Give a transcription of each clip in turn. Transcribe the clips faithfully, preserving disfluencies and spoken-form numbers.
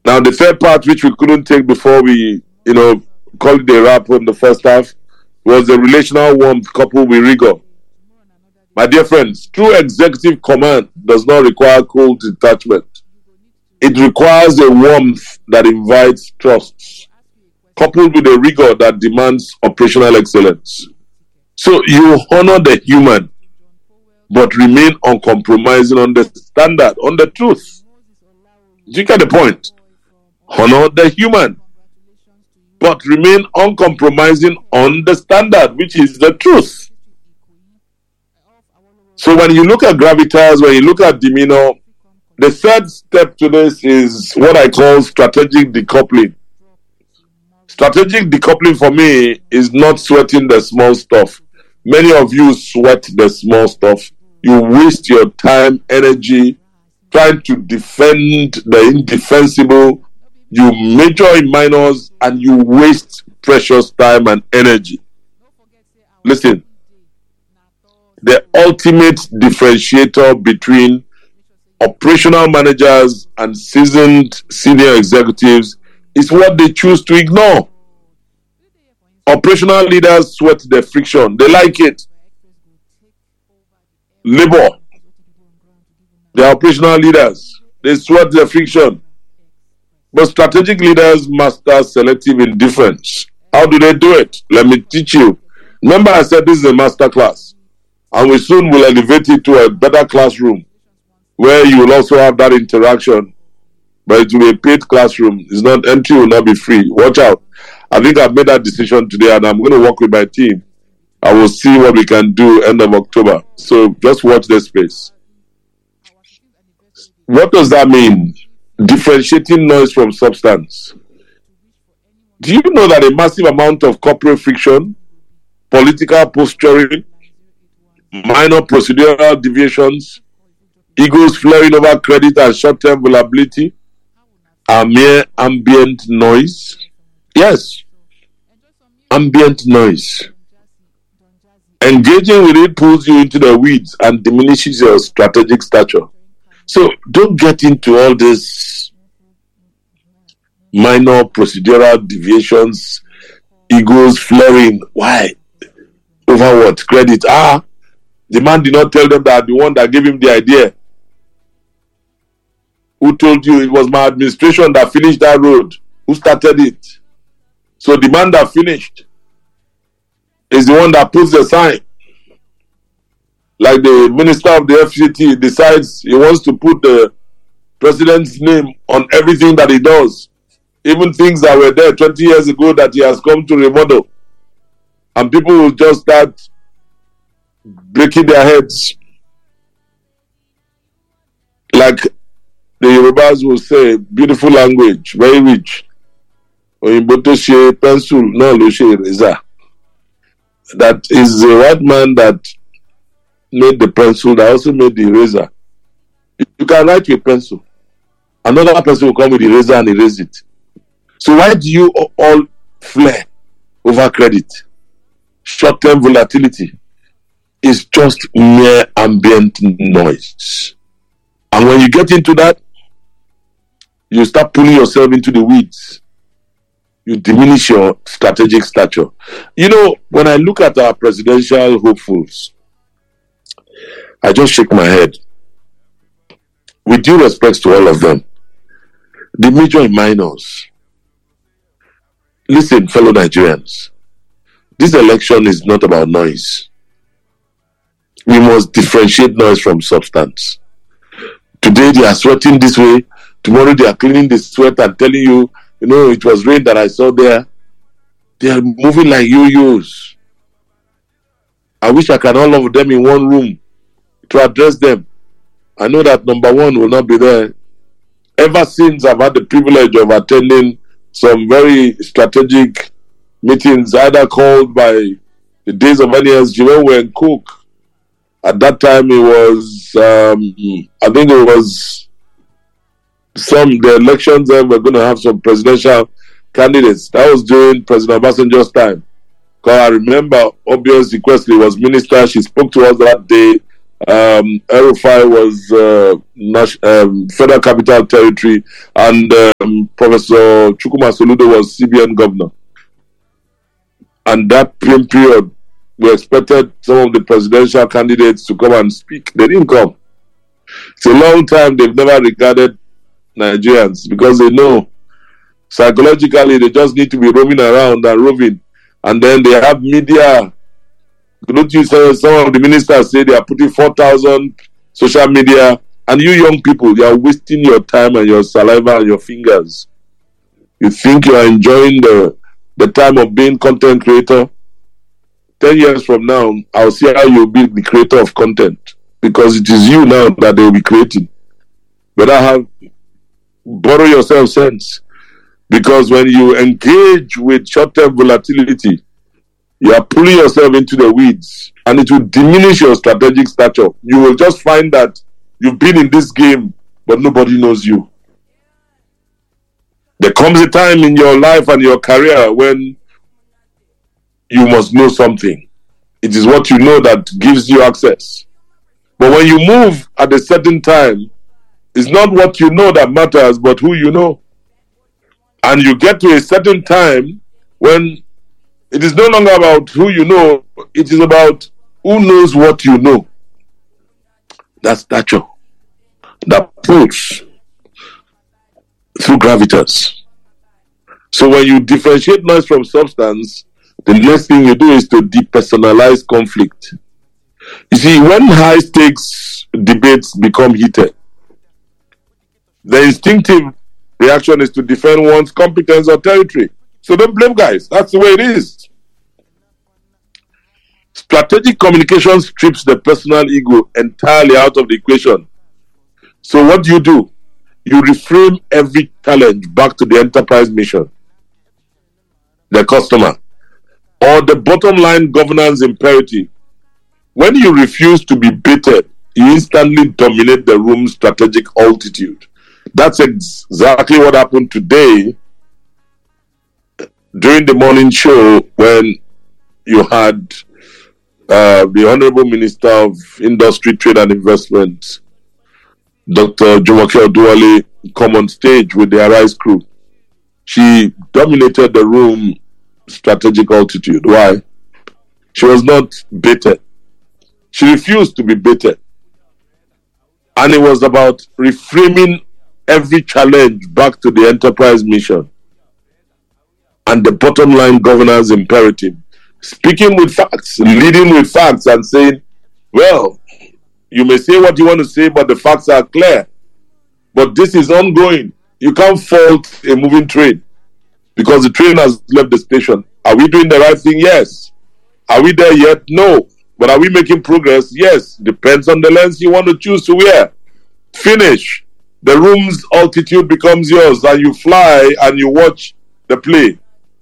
Now, the third part, which we couldn't take before we, you know, call it a wrap on the first half, was the relational warmth coupled with rigor. My dear friends, true executive command does not require cold detachment. It requires a warmth that invites trust, coupled with a rigor that demands operational excellence. So you honor the human, but remain uncompromising on the standard, on the truth. Do you get the point? Honor the human, but remain uncompromising on the standard, which is the truth. So when you look at gravitas, when you look at demeanor, the third step to this is what I call strategic decoupling. Strategic decoupling for me is not sweating the small stuff. Many of you sweat the small stuff. You waste your time, energy, trying to defend the indefensible. You major in minors and you waste precious time and energy. Listen, the ultimate differentiator between operational managers and seasoned senior executives is what they choose to ignore. Operational leaders sweat the friction. They like it. Labor. They are operational leaders. They sweat the friction. But strategic leaders master selective indifference. How do they do it? Let me teach you. Remember I said this is a master class. And we soon will elevate it to a better classroom where you will also have that interaction. But it will be a paid classroom. It's not, entry will not be free. Watch out. I think I've made that decision today and I'm going to work with my team. I will see what we can do end of October. So just watch this space. What does that mean? Differentiating noise from substance. Do you know that a massive amount of corporate friction, political posturing, minor procedural deviations, egos flaring over credit and short-term vulnerability are mere ambient noise? Yes, ambient noise. Engaging with it pulls you into the weeds and diminishes your strategic stature. So don't get into all this minor procedural deviations, egos flaring. Why? Over what? Credit. Ah, the man did not tell them that the one that gave him the idea. Who told you? It was my administration that finished that road. Who started it? So the man that finished is the one that puts the sign. Like the minister of the F C T decides he wants to put the president's name on everything that he does. Even things that were there twenty years ago that he has come to remodel. And people will just start breaking their heads. Like the Yorubas will say, beautiful language, very rich. Oyinbo pencil, no lo se eraser. That is the white man that made the pencil that also made the eraser. You can write with pencil. Another person will come with the eraser and erase it. So why do you all flare over credit? Short-term volatility is just mere ambient noise. And when you get into that, you start pulling yourself into the weeds. You diminish your strategic stature. You know, when I look at our presidential hopefuls, I just shake my head. With due respect to all of them, the major and minors. Listen, fellow Nigerians, this election is not about noise. We must differentiate noise from substance. Today they are sweating this way, tomorrow they are cleaning the sweat and telling you, you know, it was rain that I saw there. They are moving like yo-yos. I wish I can all of them in one room to address them. I know that number one will not be there. Ever since I've had the privilege of attending some very strategic meetings, either called by the days of N A S G when we were in Cook. At that time it was, um, I think it was some, the elections there were going to have some presidential candidates. That was during President Obasanjo's time. Because I remember Obios Equesley was minister. She spoke to us that day Um, El-Rufai was uh, um, Federal Capital Territory, and um, Professor Chukwuma Soludo was C B N governor. And that period, we expected some of the presidential candidates to come and speak. They didn't come. It's a long time they've never regarded Nigerians because they know psychologically they just need to be roaming around and roving. And then they have media. Don't you say some of the ministers say they are putting four thousand social media, and you young people, you are wasting your time and your saliva and your fingers. You think you are enjoying the, the time of being content creator? Ten years from now, I'll see how you'll be the creator of content, because it is you now that they'll be creating. Better have, borrow yourself sense, because when you engage with short-term volatility, you are pulling yourself into the weeds, and it will diminish your strategic stature. You will just find that you've been in this game, but nobody knows you. There comes a time in your life and your career when you must know something. It is what you know that gives you access. But when you move at a certain time, it's not what you know that matters, but who you know. And you get to a certain time when it is no longer about who you know, it is about who knows what you know. That stature, that pulse through gravitas. So when you differentiate noise from substance, the next thing you do is to depersonalize conflict. You see, when high stakes debates become heated, the instinctive reaction is to defend one's competence or territory. So don't blame guys. That's the way it is. Strategic communication strips the personal ego entirely out of the equation. So what do you do? You reframe every challenge back to the enterprise mission, the customer, or the bottom line governance imperative. When you refuse to be baited, you instantly dominate the room's strategic altitude. That's exactly what happened today during the morning show when you had uh, the Honorable Minister of Industry, Trade and Investment, Doctor Jumoke Oduwole, come on stage with the Arise crew. She dominated the room strategic altitude. Why? She was not baited. She refused to be baited. And it was about reframing every challenge back to the enterprise mission and the bottom line governance imperative. Speaking with facts, leading with facts, and saying, well, you may say what you want to say, but the facts are clear. But this is ongoing. You can't fault a moving train because the train has left the station. Are we doing the right thing? Yes. Are we there yet? No. But are we making progress? Yes. Depends on the lens you want to choose to wear. Finish. The room's altitude becomes yours, and you fly and you watch the play.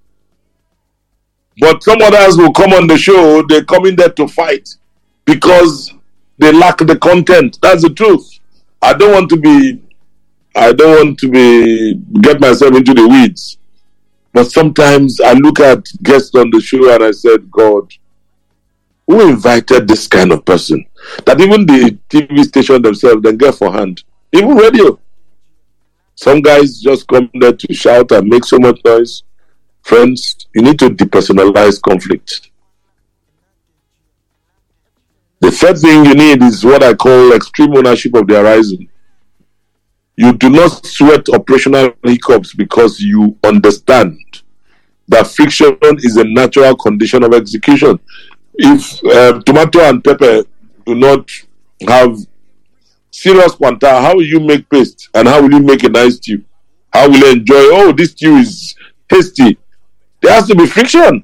But some others will come on the show, they come in there to fight because they lack the content. That's the truth. I don't want to be, I don't want to be, get myself into the weeds. But sometimes I look at guests on the show and I said, God, who invited this kind of person? That even the T V station themselves, then get for hand. Even radio. Some guys just come there to shout and make so much noise. Friends, you need to depersonalize conflict. The third thing you need is what I call extreme ownership of the horizon. You do not sweat operational hiccups because you understand that friction is a natural condition of execution. If uh, tomato and pepper do not have serious quanta, how will you make paste? And how will you make a nice stew? How will you enjoy, oh, this stew is tasty? There has to be friction.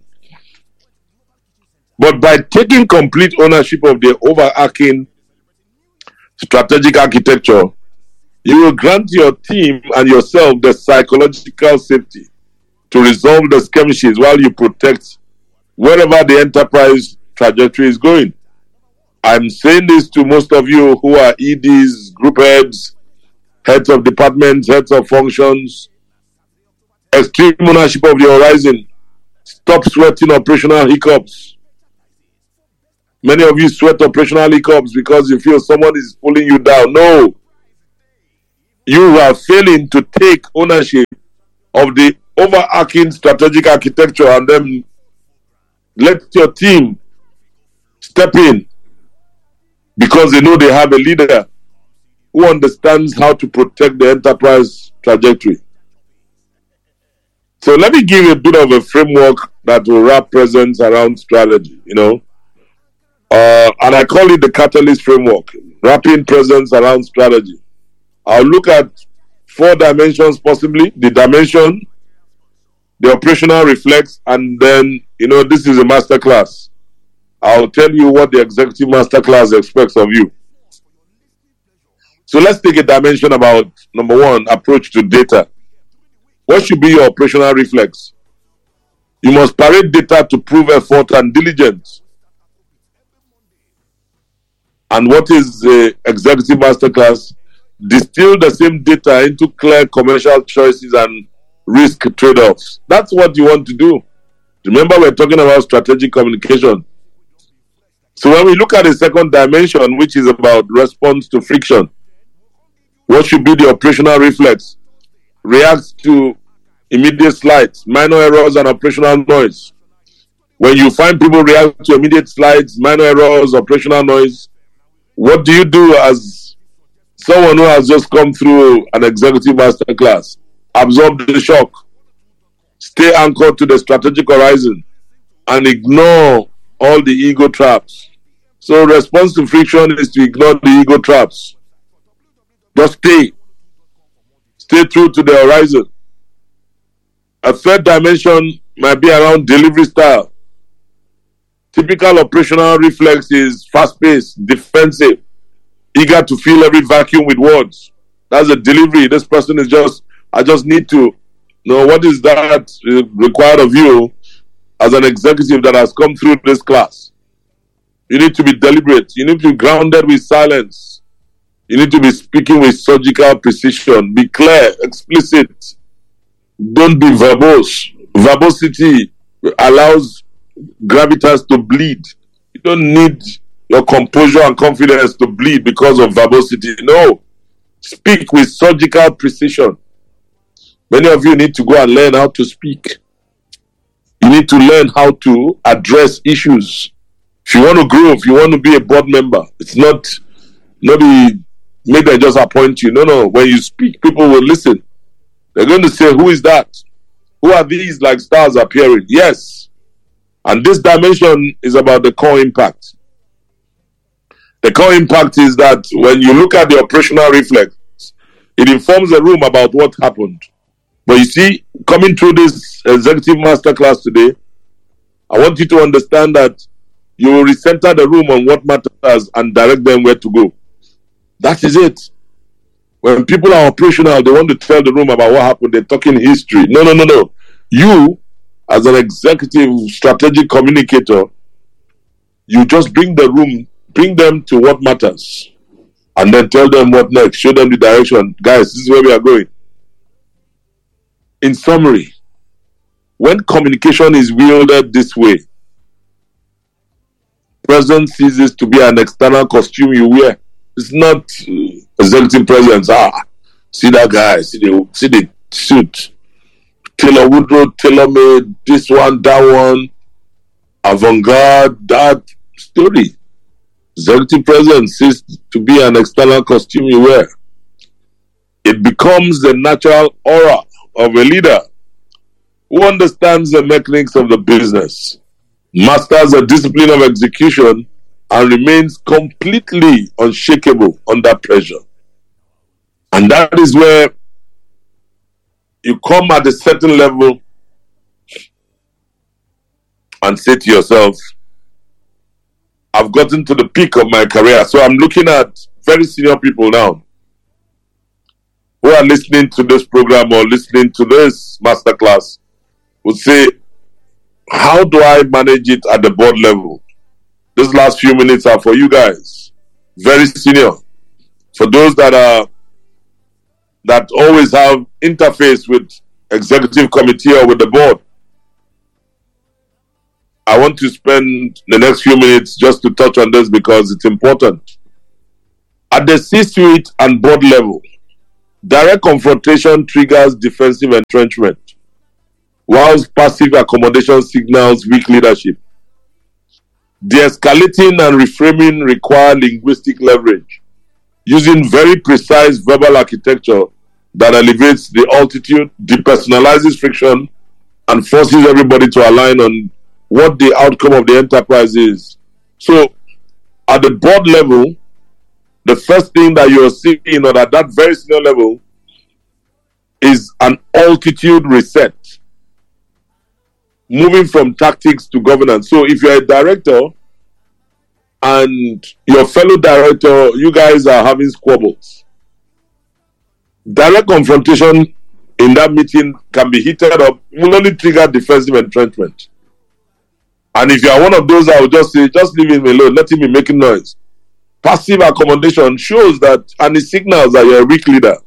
But by taking complete ownership of the overarching strategic architecture, you will grant your team and yourself the psychological safety to resolve the skirmishes while you protect wherever the enterprise trajectory is going. I'm saying this to most of you who are E Ds, group heads, heads of departments, heads of functions. Extreme ownership of the horizon. Stop sweating operational hiccups. Many of you sweat operational hiccups because you feel someone is pulling you down. No. You are failing to take ownership of the overarching strategic architecture and then let your team step in because they know they have a leader who understands how to protect the enterprise trajectory. So let me give you a bit of a framework that will wrap presence around strategy, you know. Uh, and I call it the catalyst framework, wrapping presence around strategy. I'll look at four dimensions possibly, the dimension, the operational reflex, and then, you know, this is a masterclass. I'll tell you what the executive masterclass expects of you. So let's take a dimension about, number one, approach to data. What should be your operational reflex? You must parade data to prove effort and diligence. And what is the executive masterclass? Distill the same data into clear commercial choices and risk trade-offs. That's what you want to do. Remember, we're talking about strategic communication. So when we look at the second dimension, which is about response to friction, what should be the operational reflex? React to immediate slides, minor errors, and operational noise. When you find people react to immediate slides, minor errors, operational noise, what do you do as someone who has just come through an executive masterclass? Absorb the shock, stay anchored to the strategic horizon, and ignore all the ego traps. So response to friction is to ignore the ego traps. Just stay. Stay true to the horizon. A third dimension might be around delivery style. Typical operational reflex is fast-paced, defensive, eager to fill every vacuum with words. That's a delivery. This person is just, I just need to know what is that required of you as an executive that has come through this class. You need to be deliberate. You need to be grounded with silence. You need to be speaking with surgical precision. Be clear, explicit. Don't be verbose. Verbosity allows gravitas to bleed. You don't need your composure and confidence to bleed because of verbosity. No. Speak with surgical precision. Many of you need to go and learn how to speak. You need to learn how to address issues. If you want to grow, if you want to be a board member, it's not, not the, maybe they just appoint you. No, no. When you speak, people will listen. They're going to say, who is that? Who are these like stars appearing? Yes. And this dimension is about the core impact. The core impact is that when you look at the operational reflex, it informs the room about what happened. But you see, coming through this executive masterclass today, I want you to understand that you will recenter the room on what matters and direct them where to go. That is it. When people are operational, they want to tell the room about what happened. They're talking history. No, no, no, no. You, as an executive strategic communicator, you just bring the room, bring them to what matters, and then tell them what next. Show them the direction. Guys, this is where we are going. In summary, when communication is wielded this way, presence ceases to be an external costume you wear. It's not uh, executive presence. Ah, see that guy, see the see the suit. Taylor Woodrow, tailor-made, this one, that one, avant-garde, that story. Executive presence ceases to be an external costume you wear. It becomes the natural aura of a leader who understands the mechanics of the business, masters the discipline of execution, and remains completely unshakable under pressure. And that is where you come at a certain level and say to yourself, I've gotten to the peak of my career. So I'm looking at very senior people now who are listening to this program or listening to this masterclass would say, how do I manage it at the board level? These last few minutes are for you guys, very senior. For those that are that always have interface with executive committee or with the board. I want to spend the next few minutes just to touch on this because it's important. At the C-suite and board level, direct confrontation triggers defensive entrenchment, whilst passive accommodation signals weak leadership. De-escalating and reframing require linguistic leverage, using very precise verbal architecture that elevates the altitude, depersonalizes friction, and forces everybody to align on what the outcome of the enterprise is. So, at the board level, the first thing that you're seeing, or at that very senior level, is an altitude reset, moving from tactics to governance. So if you're a director and your fellow director, you guys are having squabbles, direct confrontation in that meeting can be heated up, will only trigger defensive entrenchment. And if you are one of those, I would just say, just leave him alone, let him be making noise. Passive accommodation shows that, and it signals that you're a weak leader.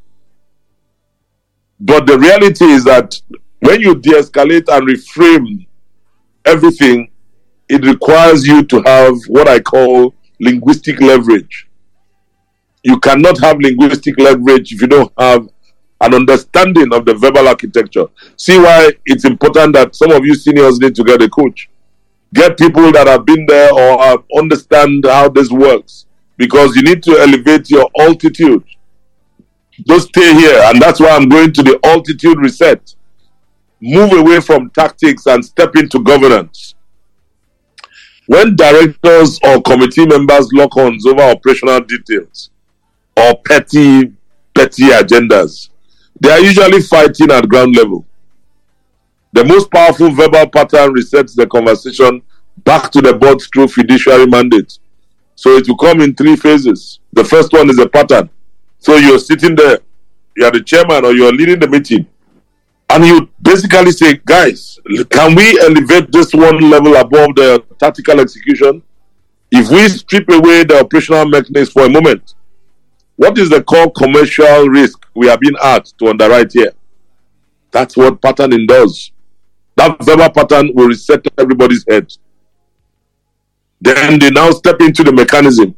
But the reality is that when you de-escalate and reframe everything, it requires you to have what I call linguistic leverage. You cannot have linguistic leverage if you don't have an understanding of the verbal architecture. See why it's important that some of you seniors need to get a coach. Get people that have been there or have understand how this works, because you need to elevate your altitude. Don't stay here, and that's why I'm going to the altitude reset. Move away from tactics and step into governance. When directors or committee members lock horns over operational details or petty, petty agendas, they are usually fighting at ground level. The most powerful verbal pattern resets the conversation back to the board through fiduciary mandate. So it will come in three phases. The first one is a pattern. So you're sitting there, you're the chairman or you're leading the meeting, and you basically say, guys, can we elevate this one level above the tactical execution? If we strip away the operational mechanisms for a moment, what is the core commercial risk we are being asked to underwrite here? That's what patterning does. That verbal pattern will reset everybody's head. Then they now step into the mechanism.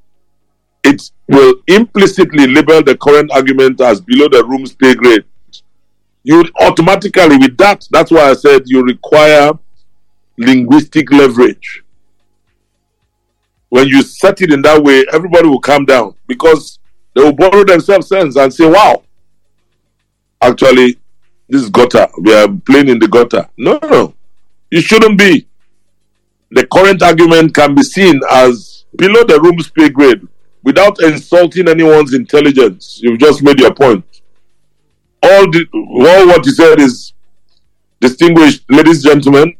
It will implicitly label the current argument as below the room's pay grade. You automatically, with that, that's why I said you require linguistic leverage. When you set it in that way, everybody will calm down because they will borrow themselves sense and say, wow, actually, this is gutter. We are playing in the gutter. No, no, no. You shouldn't be. The current argument can be seen as below the room's pay grade without insulting anyone's intelligence. You've just made your point. All, the, all what you said is, distinguished ladies and gentlemen,